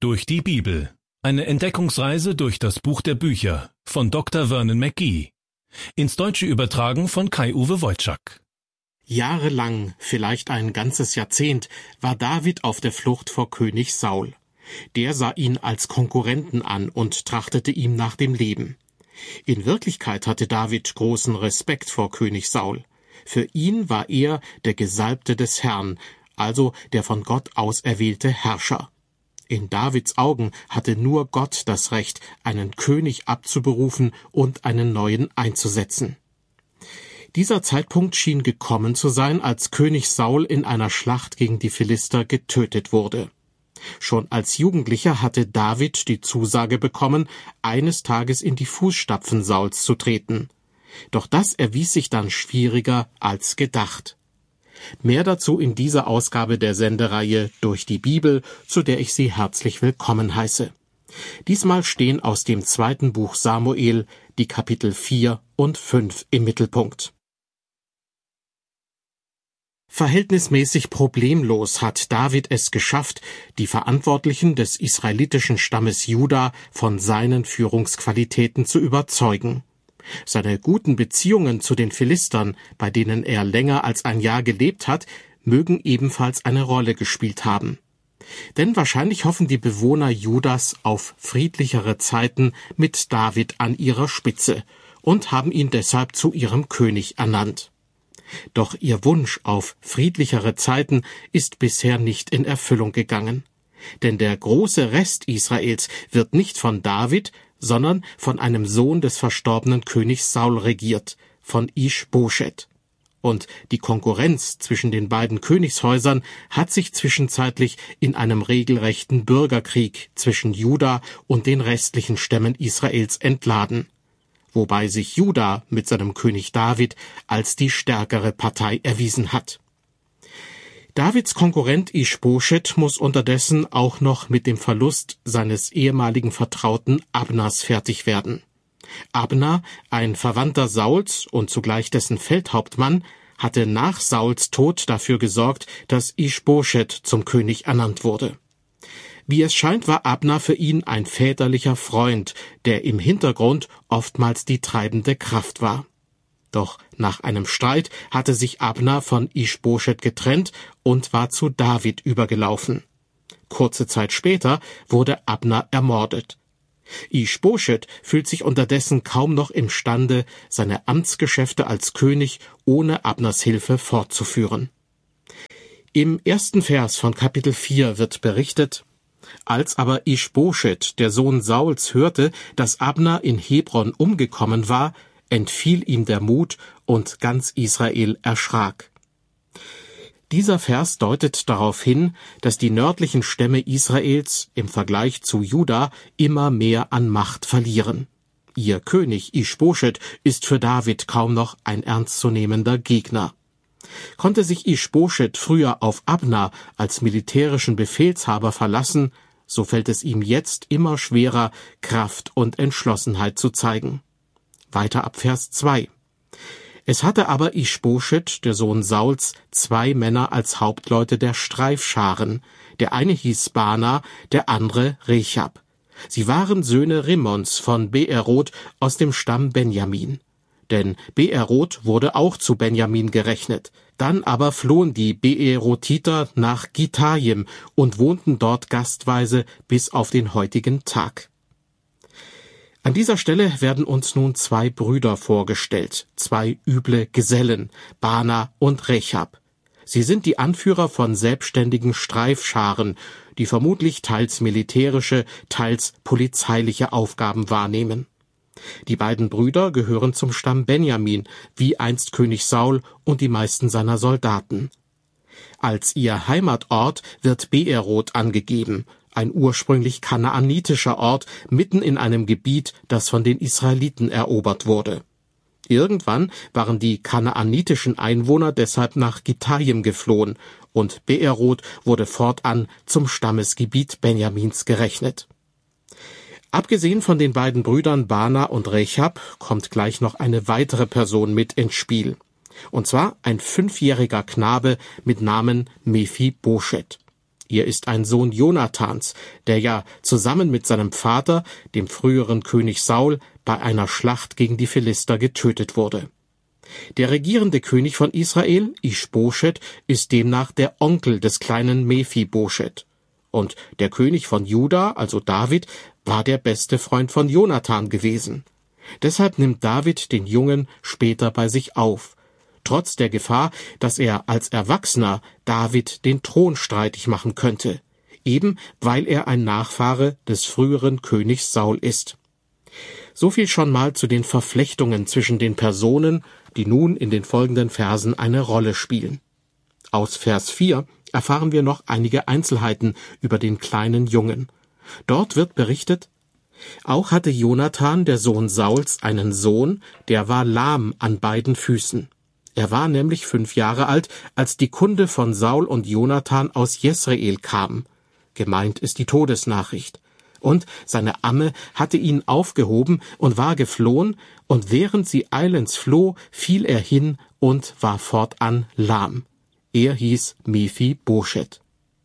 durch die Bibel. Eine Entdeckungsreise durch das Buch der Bücher von Dr. Vernon McGee. Ins Deutsche übertragen von Kai-Uwe Wojczak. Jahrelang, vielleicht ein ganzes Jahrzehnt, war David auf der Flucht vor König Saul. Der sah ihn als Konkurrenten an und trachtete ihm nach dem Leben. In Wirklichkeit hatte David großen Respekt vor König Saul. Für ihn war er der Gesalbte des Herrn, also der von Gott auserwählte Herrscher. In Davids Augen hatte nur Gott das Recht, einen König abzuberufen und einen neuen einzusetzen. Dieser Zeitpunkt schien gekommen zu sein, als König Saul in einer Schlacht gegen die Philister getötet wurde. Schon als Jugendlicher hatte David die Zusage bekommen, eines Tages in die Fußstapfen Sauls zu treten. Doch das erwies sich dann schwieriger als gedacht. Mehr dazu in dieser Ausgabe der Sendereihe Durch die Bibel, zu der ich Sie herzlich willkommen heiße. Diesmal stehen aus dem 2. Buch Samuel die Kapitel 4 und 5 im Mittelpunkt. Verhältnismäßig problemlos hat David es geschafft, die Verantwortlichen des israelitischen Stammes Juda von seinen Führungsqualitäten zu überzeugen. Seine guten Beziehungen zu den Philistern, bei denen er länger als ein Jahr gelebt hat, mögen ebenfalls eine Rolle gespielt haben. Denn wahrscheinlich hoffen die Bewohner Judas auf friedlichere Zeiten mit David an ihrer Spitze und haben ihn deshalb zu ihrem König ernannt. Doch ihr Wunsch auf friedlichere Zeiten ist bisher nicht in Erfüllung gegangen. Denn der große Rest Israels wird nicht von David, sondern von einem Sohn des verstorbenen Königs Saul regiert, von Isch-Boschet. Und die Konkurrenz zwischen den beiden Königshäusern hat sich zwischenzeitlich in einem regelrechten Bürgerkrieg zwischen Juda und den restlichen Stämmen Israels entladen, wobei sich Juda mit seinem König David als die stärkere Partei erwiesen hat. Davids Konkurrent Isch-Boschet muss unterdessen auch noch mit dem Verlust seines ehemaligen Vertrauten Abners fertig werden. Abner, ein Verwandter Sauls und zugleich dessen Feldhauptmann, hatte nach Sauls Tod dafür gesorgt, dass Isch-Boschet zum König ernannt wurde. Wie es scheint, war Abner für ihn ein väterlicher Freund, der im Hintergrund oftmals die treibende Kraft war. Doch nach einem Streit hatte sich Abner von Isch-Boschet getrennt und war zu David übergelaufen. Kurze Zeit später wurde Abner ermordet. Isch-Boschet fühlt sich unterdessen kaum noch imstande, seine Amtsgeschäfte als König ohne Abners Hilfe fortzuführen. Im 1. Vers von Kapitel 4 wird berichtet: Als aber Isch-Boschet, der Sohn Sauls, hörte, dass Abner in Hebron umgekommen war, entfiel ihm der Mut und ganz Israel erschrak. Dieser Vers deutet darauf hin, dass die nördlichen Stämme Israels im Vergleich zu Juda immer mehr an Macht verlieren. Ihr König Isch-Boschet ist für David kaum noch ein ernstzunehmender Gegner. Konnte sich Isch-Boschet früher auf Abner als militärischen Befehlshaber verlassen, so fällt es ihm jetzt immer schwerer, Kraft und Entschlossenheit zu zeigen. Weiter ab Vers 2. Es hatte aber Isch-Boschet, der Sohn Sauls, 2 Männer als Hauptleute der Streifscharen. Der eine hieß Bana, der andere Rechab. Sie waren Söhne Rimmons von Beeroth aus dem Stamm Benjamin. Denn Beeroth wurde auch zu Benjamin gerechnet. Dann aber flohen die Beerothiter nach Gittaim und wohnten dort gastweise bis auf den heutigen Tag. An dieser Stelle werden uns nun 2 Brüder vorgestellt, 2 üble Gesellen, Bana und Rechab. Sie sind die Anführer von selbstständigen Streifscharen, die vermutlich teils militärische, teils polizeiliche Aufgaben wahrnehmen. Die beiden Brüder gehören zum Stamm Benjamin, wie einst König Saul und die meisten seiner Soldaten. Als ihr Heimatort wird Beeroth angegeben, ein ursprünglich kanaanitischer Ort mitten in einem Gebiet, das von den Israeliten erobert wurde. Irgendwann waren die kanaanitischen Einwohner deshalb nach Gittaim geflohen und Beeroth wurde fortan zum Stammesgebiet Benjamins gerechnet. Abgesehen von den beiden Brüdern Bana und Rechab kommt gleich noch eine weitere Person mit ins Spiel. Und zwar ein 5-jähriger Knabe mit Namen Mephiboschet. Er ist ein Sohn Jonathans, der ja zusammen mit seinem Vater, dem früheren König Saul, bei einer Schlacht gegen die Philister getötet wurde. Der regierende König von Israel, Ischboschet, ist demnach der Onkel des kleinen Mephiboschet. Und der König von Juda, also David, war der beste Freund von Jonathan gewesen. Deshalb nimmt David den Jungen später bei sich auf, trotz der Gefahr, dass er als Erwachsener David den Thron streitig machen könnte, eben weil er ein Nachfahre des früheren Königs Saul ist. So viel schon mal zu den Verflechtungen zwischen den Personen, die nun in den folgenden Versen eine Rolle spielen. Aus Vers 4 erfahren wir noch einige Einzelheiten über den kleinen Jungen. Dort wird berichtet: Auch hatte Jonathan, der Sohn Sauls, einen Sohn, der war lahm an beiden Füßen. Er war nämlich 5 Jahre alt, als die Kunde von Saul und Jonathan aus Jesreel kam. Gemeint ist die Todesnachricht. Und seine Amme hatte ihn aufgehoben und war geflohen, und während sie eilends floh, fiel er hin und war fortan lahm. Er hieß Mephiboschet.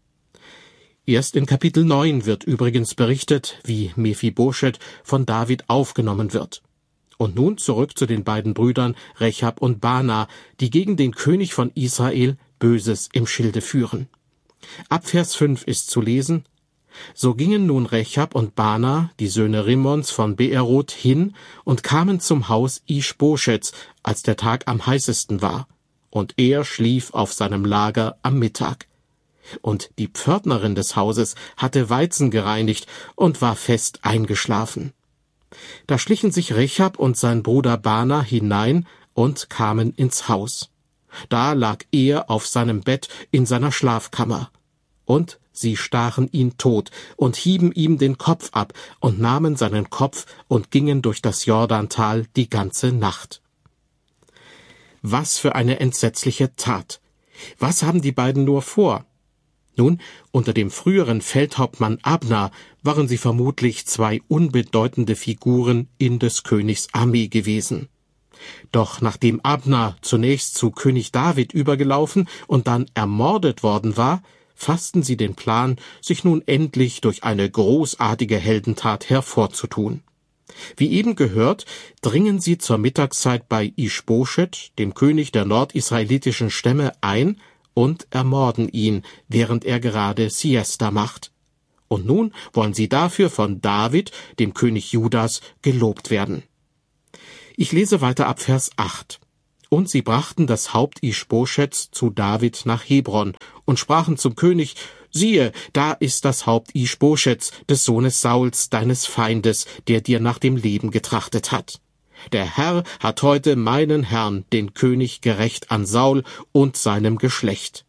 Erst in Kapitel 9 wird übrigens berichtet, wie Mephiboschet von David aufgenommen wird. Und nun zurück zu den beiden Brüdern Rechab und Baana, die gegen den König von Israel Böses im Schilde führen. Ab Vers 5 ist zu lesen: So gingen nun Rechab und Baana, die Söhne Rimmons von Beeroth, hin und kamen zum Haus Ischboschets, als der Tag am heißesten war. Und er schlief auf seinem Lager am Mittag. Und die Pförtnerin des Hauses hatte Weizen gereinigt und war fest eingeschlafen. Da schlichen sich Rechab und sein Bruder Baana hinein und kamen ins Haus. Da lag er auf seinem Bett in seiner Schlafkammer. Und sie stachen ihn tot und hieben ihm den Kopf ab und nahmen seinen Kopf und gingen durch das Jordantal die ganze Nacht. Was für eine entsetzliche Tat! Was haben die beiden nur vor? Nun, unter dem früheren Feldhauptmann Abner waren sie vermutlich 2 unbedeutende Figuren in des Königs Armee gewesen. Doch nachdem Abner zunächst zu König David übergelaufen und dann ermordet worden war, fassten sie den Plan, sich nun endlich durch eine großartige Heldentat hervorzutun. Wie eben gehört, dringen sie zur Mittagszeit bei Ischboschet, dem König der nordisraelitischen Stämme, ein und ermorden ihn, während er gerade Siesta macht. Und nun wollen sie dafür von David, dem König Judas, gelobt werden. Ich lese weiter ab Vers 8. Und sie brachten das Haupt Ischboschets zu David nach Hebron und sprachen zum König: Siehe, da ist das Haupt Ischboschets, des Sohnes Sauls, deines Feindes, der dir nach dem Leben getrachtet hat. Der Herr hat heute meinen Herrn, den König, gerächt an Saul und seinem Geschlecht.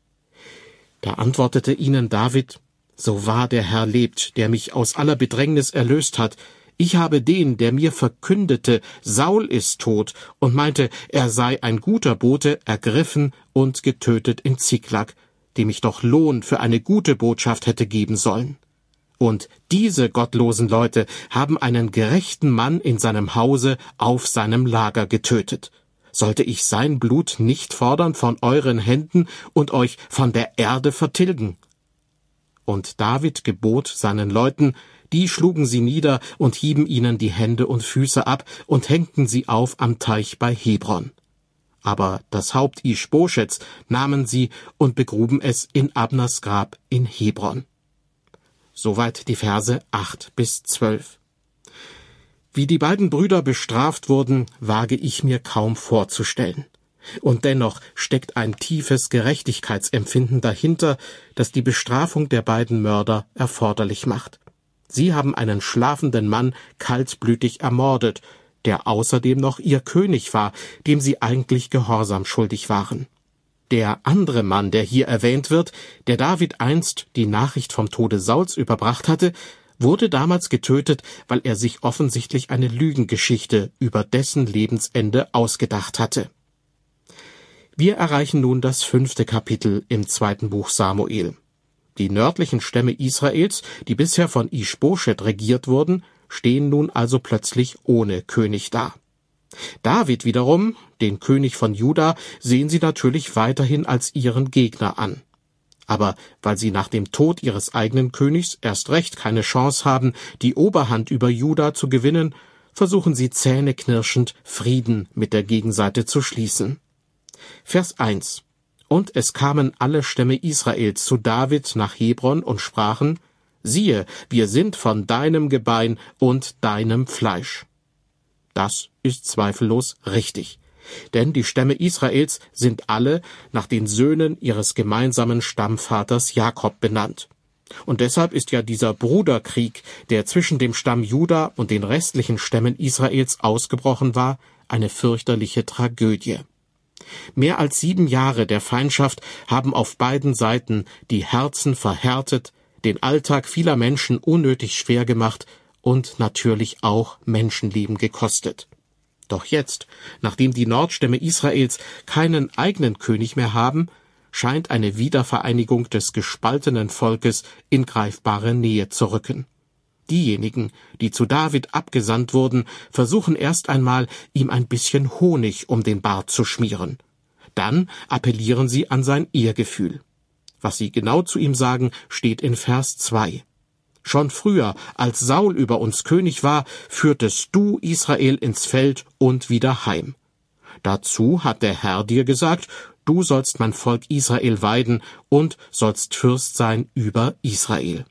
Da antwortete ihnen David: So wahr der Herr lebt, der mich aus aller Bedrängnis erlöst hat, ich habe den, der mir verkündete, Saul ist tot, und meinte, er sei ein guter Bote, ergriffen und getötet in Ziklag, dem ich doch Lohn für eine gute Botschaft hätte geben sollen. Und diese gottlosen Leute haben einen gerechten Mann in seinem Hause auf seinem Lager getötet. Sollte ich sein Blut nicht fordern von euren Händen und euch von der Erde vertilgen? Und David gebot seinen Leuten, die schlugen sie nieder und hieben ihnen die Hände und Füße ab und hängten sie auf am Teich bei Hebron. Aber das Haupt Ischboschets nahmen sie und begruben es in Abners Grab in Hebron. Soweit die Verse 8-12. Wie die beiden Brüder bestraft wurden, wage ich mir kaum vorzustellen. Und dennoch steckt ein tiefes Gerechtigkeitsempfinden dahinter, das die Bestrafung der beiden Mörder erforderlich macht. Sie haben einen schlafenden Mann kaltblütig ermordet, der außerdem noch ihr König war, dem sie eigentlich Gehorsam schuldig waren. Der andere Mann, der hier erwähnt wird, der David einst die Nachricht vom Tode Sauls überbracht hatte, wurde damals getötet, weil er sich offensichtlich eine Lügengeschichte über dessen Lebensende ausgedacht hatte. Wir erreichen nun das 5. Kapitel im 2. Buch Samuel. Die nördlichen Stämme Israels, die bisher von Ischboschet regiert wurden, stehen nun also plötzlich ohne König da. David wiederum, den König von Juda, sehen sie natürlich weiterhin als ihren Gegner an. Aber weil sie nach dem Tod ihres eigenen Königs erst recht keine Chance haben, die Oberhand über Juda zu gewinnen, versuchen sie zähneknirschend, Frieden mit der Gegenseite zu schließen. Vers 1: Und es kamen alle Stämme Israels zu David nach Hebron und sprachen: Siehe, wir sind von deinem Gebein und deinem Fleisch. Das ist zweifellos richtig. Denn die Stämme Israels sind alle nach den Söhnen ihres gemeinsamen Stammvaters Jakob benannt. Und deshalb ist ja dieser Bruderkrieg, der zwischen dem Stamm Juda und den restlichen Stämmen Israels ausgebrochen war, eine fürchterliche Tragödie. Mehr als 7 Jahre der Feindschaft haben auf beiden Seiten die Herzen verhärtet, den Alltag vieler Menschen unnötig schwer gemacht und natürlich auch Menschenleben gekostet. Doch jetzt, nachdem die Nordstämme Israels keinen eigenen König mehr haben, scheint eine Wiedervereinigung des gespaltenen Volkes in greifbare Nähe zu rücken. Diejenigen, die zu David abgesandt wurden, versuchen erst einmal, ihm ein bisschen Honig um den Bart zu schmieren. Dann appellieren sie an sein Ehrgefühl. Was sie genau zu ihm sagen, steht in Vers 2. Schon früher, als Saul über uns König war, führtest du Israel ins Feld und wieder heim. Dazu hat der Herr dir gesagt, du sollst mein Volk Israel weiden und sollst Fürst sein über Israel.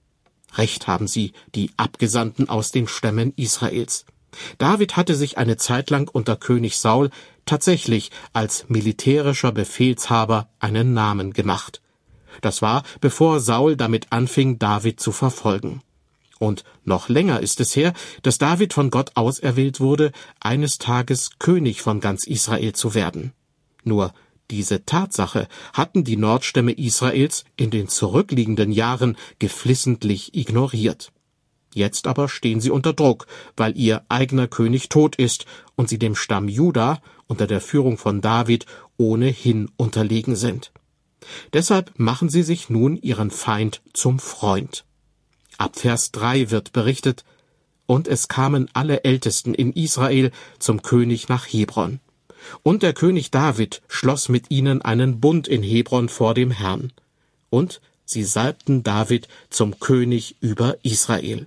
Recht haben sie, die Abgesandten aus den Stämmen Israels. David hatte sich eine Zeit lang unter König Saul tatsächlich als militärischer Befehlshaber einen Namen gemacht. Das war, bevor Saul damit anfing, David zu verfolgen. Und noch länger ist es her, dass David von Gott auserwählt wurde, eines Tages König von ganz Israel zu werden. Nur diese Tatsache hatten die Nordstämme Israels in den zurückliegenden Jahren geflissentlich ignoriert. Jetzt aber stehen sie unter Druck, weil ihr eigener König tot ist und sie dem Stamm Juda unter der Führung von David ohnehin unterlegen sind. Deshalb machen sie sich nun ihren Feind zum Freund. Ab Vers 3 wird berichtet: Und es kamen alle Ältesten in Israel zum König nach Hebron. Und der König David schloss mit ihnen einen Bund in Hebron vor dem Herrn. Und sie salbten David zum König über Israel.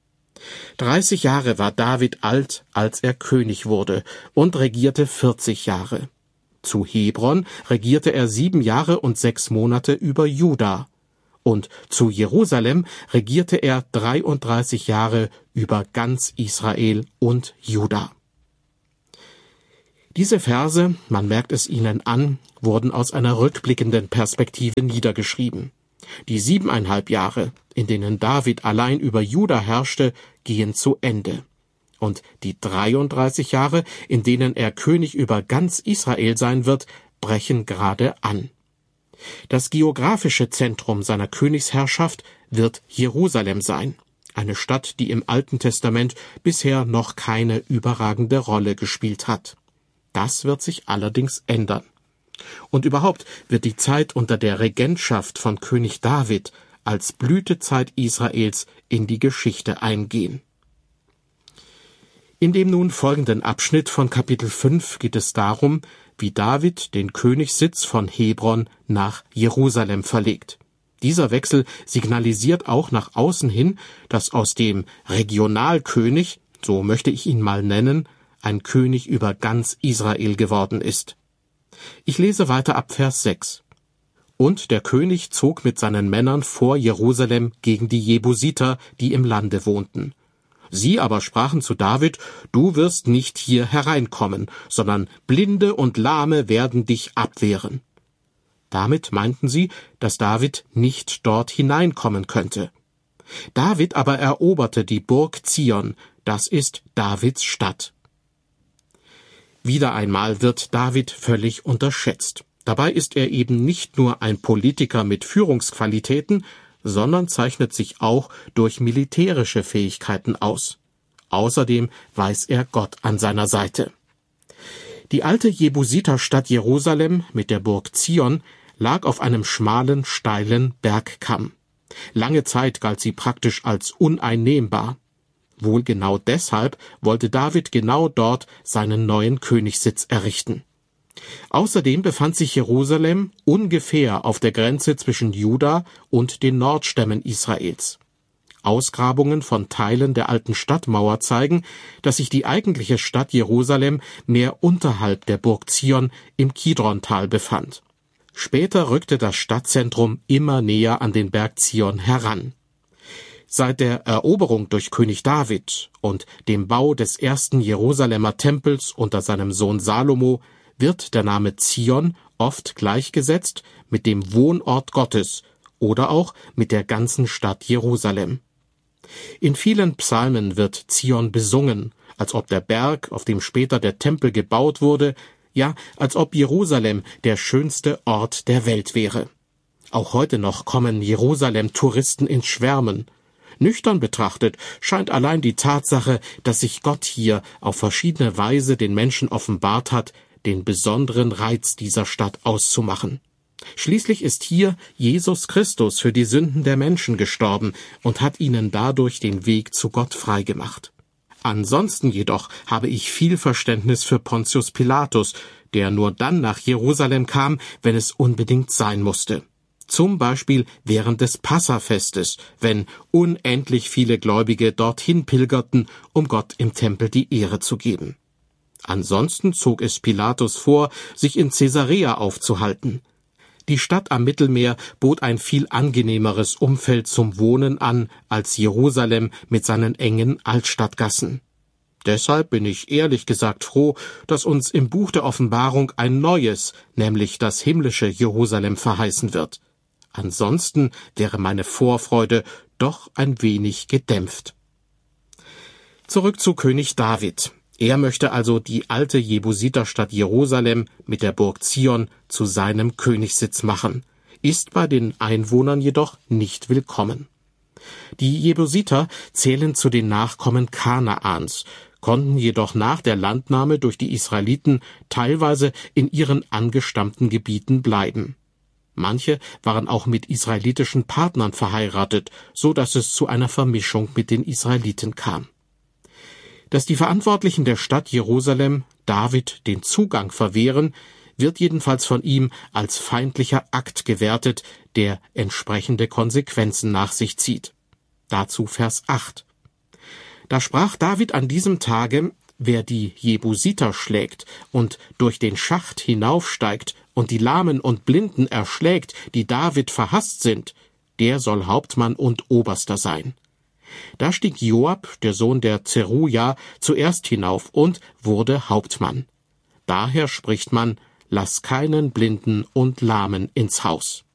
30 Jahre war David alt, als er König wurde, und regierte 40 Jahre. Zu Hebron regierte er 7 Jahre und 6 Monate über Juda. Und zu Jerusalem regierte er 33 Jahre über ganz Israel und Juda. Diese Verse, man merkt es ihnen an, wurden aus einer rückblickenden Perspektive niedergeschrieben. Die 7,5 Jahre, in denen David allein über Juda herrschte, gehen zu Ende. Und die 33 Jahre, in denen er König über ganz Israel sein wird, brechen gerade an. Das geografische Zentrum seiner Königsherrschaft wird Jerusalem sein, eine Stadt, die im Alten Testament bisher noch keine überragende Rolle gespielt hat. Das wird sich allerdings ändern. Und überhaupt wird die Zeit unter der Regentschaft von König David als Blütezeit Israels in die Geschichte eingehen. In dem nun folgenden Abschnitt von Kapitel 5 geht es darum, wie David den Königssitz von Hebron nach Jerusalem verlegt. Dieser Wechsel signalisiert auch nach außen hin, dass aus dem Regionalkönig, so möchte ich ihn mal nennen, ein König über ganz Israel geworden ist. Ich lese weiter ab Vers 6. Und der König zog mit seinen Männern vor Jerusalem gegen die Jebusiter, die im Lande wohnten. Sie aber sprachen zu David: Du wirst nicht hier hereinkommen, sondern Blinde und Lahme werden dich abwehren. Damit meinten sie, dass David nicht dort hineinkommen könnte. David aber eroberte die Burg Zion, das ist Davids Stadt. Wieder einmal wird David völlig unterschätzt. Dabei ist er eben nicht nur ein Politiker mit Führungsqualitäten, sondern zeichnet sich auch durch militärische Fähigkeiten aus. Außerdem weiß er Gott an seiner Seite. Die alte Jebusiterstadt Jerusalem mit der Burg Zion lag auf einem schmalen, steilen Bergkamm. Lange Zeit galt sie praktisch als uneinnehmbar. Wohl genau deshalb wollte David genau dort seinen neuen Königssitz errichten. Außerdem befand sich Jerusalem ungefähr auf der Grenze zwischen Juda und den Nordstämmen Israels. Ausgrabungen von Teilen der alten Stadtmauer zeigen, dass sich die eigentliche Stadt Jerusalem mehr unterhalb der Burg Zion im Kidrontal befand. Später rückte das Stadtzentrum immer näher an den Berg Zion heran. Seit der Eroberung durch König David und dem Bau des ersten Jerusalemer Tempels unter seinem Sohn Salomo wird der Name Zion oft gleichgesetzt mit dem Wohnort Gottes oder auch mit der ganzen Stadt Jerusalem. In vielen Psalmen wird Zion besungen, als ob der Berg, auf dem später der Tempel gebaut wurde, ja, als ob Jerusalem der schönste Ort der Welt wäre. Auch heute noch kommen Jerusalem-Touristen ins Schwärmen. Nüchtern betrachtet scheint allein die Tatsache, dass sich Gott hier auf verschiedene Weise den Menschen offenbart hat, den besonderen Reiz dieser Stadt auszumachen. Schließlich ist hier Jesus Christus für die Sünden der Menschen gestorben und hat ihnen dadurch den Weg zu Gott freigemacht. Ansonsten jedoch habe ich viel Verständnis für Pontius Pilatus, der nur dann nach Jerusalem kam, wenn es unbedingt sein musste. Zum Beispiel während des Passafestes, wenn unendlich viele Gläubige dorthin pilgerten, um Gott im Tempel die Ehre zu geben. Ansonsten zog es Pilatus vor, sich in Caesarea aufzuhalten. Die Stadt am Mittelmeer bot ein viel angenehmeres Umfeld zum Wohnen an als Jerusalem mit seinen engen Altstadtgassen. Deshalb bin ich ehrlich gesagt froh, dass uns im Buch der Offenbarung ein neues, nämlich das himmlische Jerusalem verheißen wird. Ansonsten wäre meine Vorfreude doch ein wenig gedämpft. Zurück zu König David. Er möchte also die alte Jebusiterstadt Jerusalem mit der Burg Zion zu seinem Königssitz machen, ist bei den Einwohnern jedoch nicht willkommen. Die Jebusiter zählen zu den Nachkommen Kanaans, konnten jedoch nach der Landnahme durch die Israeliten teilweise in ihren angestammten Gebieten bleiben. Manche waren auch mit israelitischen Partnern verheiratet, so dass es zu einer Vermischung mit den Israeliten kam. Dass die Verantwortlichen der Stadt Jerusalem David den Zugang verwehren, wird jedenfalls von ihm als feindlicher Akt gewertet, der entsprechende Konsequenzen nach sich zieht. Dazu Vers 8. Da sprach David an diesem Tage: Wer die Jebusiter schlägt und durch den Schacht hinaufsteigt und die Lahmen und Blinden erschlägt, die David verhasst sind, der soll Hauptmann und Oberster sein. Da stieg Joab, der Sohn der Zeruja, zuerst hinauf und wurde Hauptmann. Daher spricht man: Lass keinen Blinden und Lahmen ins Haus.